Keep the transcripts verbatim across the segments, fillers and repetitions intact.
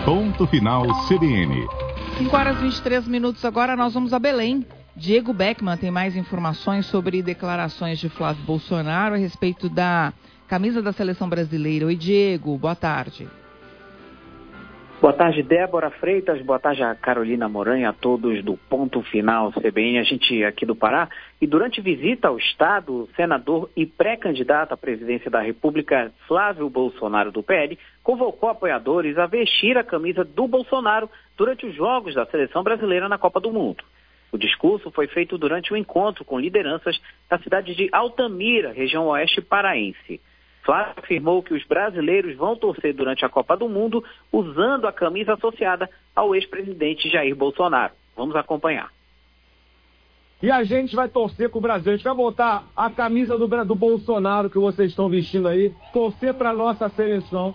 Ponto Final C B N. cinco horas e vinte e três minutos agora, nós vamos a Belém. Diego Beckman tem mais informações sobre declarações de Flávio Bolsonaro a respeito da camisa da seleção brasileira. Oi, Diego, boa tarde. Boa tarde, Débora Freitas, boa tarde a Carolina Moranha, a todos do Ponto Final C B N, a gente aqui do Pará. E durante visita ao Estado, o senador e pré-candidato à presidência da República, Flávio Bolsonaro, do P L, convocou apoiadores a vestir a camisa do Bolsonaro durante os Jogos da Seleção Brasileira na Copa do Mundo. O discurso foi feito durante um encontro com lideranças da cidade de Altamira, região oeste paraense. Flávio afirmou que os brasileiros vão torcer durante a Copa do Mundo usando a camisa associada ao ex-presidente Jair Bolsonaro. Vamos acompanhar. E a gente vai torcer com o Brasil. A gente vai botar a camisa do, do Bolsonaro que vocês estão vestindo aí, torcer para a nossa seleção.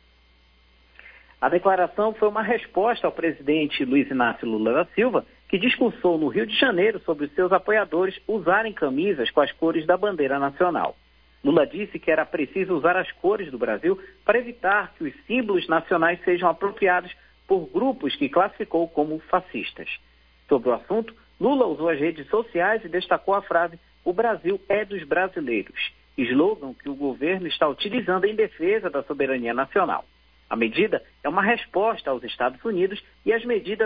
A declaração foi uma resposta ao presidente Luiz Inácio Lula da Silva, que discursou no Rio de Janeiro sobre os seus apoiadores usarem camisas com as cores da bandeira nacional. Lula disse que era preciso usar as cores do Brasil para evitar que os símbolos nacionais sejam apropriados por grupos que classificou como fascistas. Sobre o assunto, Lula usou as redes sociais e destacou a frase "O Brasil é dos brasileiros", slogan que o governo está utilizando em defesa da soberania nacional. A medida é uma resposta aos Estados Unidos e às medidas